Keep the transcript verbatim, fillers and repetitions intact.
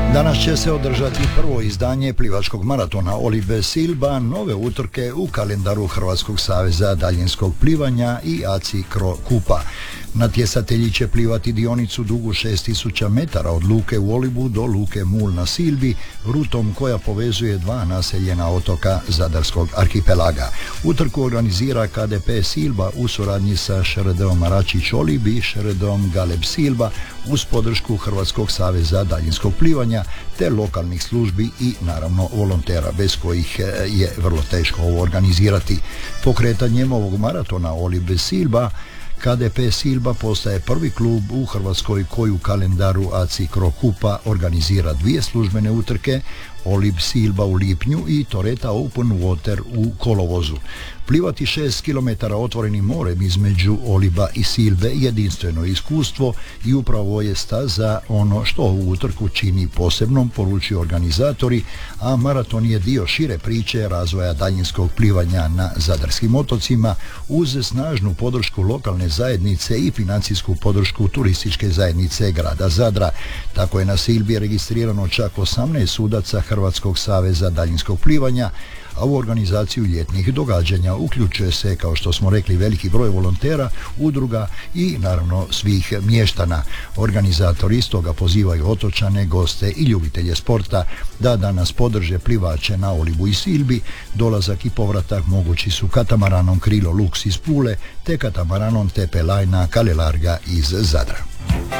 Danas će se održati prvo izdanje plivačkog maratona Olibe Silba, nove utrke u kalendaru Hrvatskog saveza daljinskog plivanja i A C I Cro Kupa. Natjecatelji će plivati dionicu dugu šest tisuća metara od luke u Olibu do luke Mul na Silbi, rutom koja povezuje dva naseljena otoka Zadarskog arhipelaga. Utrku organizira K D P Silba u suradnji sa Š R D-om Maračić Olib i Š R D-om Galeb Silba uz podršku Hrvatskog saveza daljinskog plivanja te lokalnih službi i naravno volontera, bez kojih je vrlo teško ovo organizirati. Pokretanjem ovog maratona Olibe Silba K D P Silba postaje prvi klub u Hrvatskoj koji u kalendaru A C I Cro Kupa organizira dvije službene utrke, Olib Silba u lipnju i Toreta Open Water u kolovozu. Plivati šest kilometara otvorenim morem između Oliba i Silbe jedinstveno iskustvo i upravo je staza ono što ovu utrku čini posebnom, poručuju organizatori, a maraton je dio šire priče razvoja daljinskog plivanja na zadarskim otocima uz snažnu podršku lokalne zajednice i financijsku podršku turističke zajednice grada Zadra. Tako je na Silbi registrirano čak osamnaest sudaca Hrvatskog saveza daljinskog plivanja, a u organizaciju ljetnih događanja uključuje se, kao što smo rekli, veliki broj volontera, udruga i naravno svih mještana. Organizatori istoga pozivaju otočane, goste i ljubitelje sporta da danas podrže plivače na Olibu i Silbi. Dolazak i povratak mogući su katamaranom Krilo Lux iz Pule te katamaranom Tepe Lajna Kalelarga iz Zadra.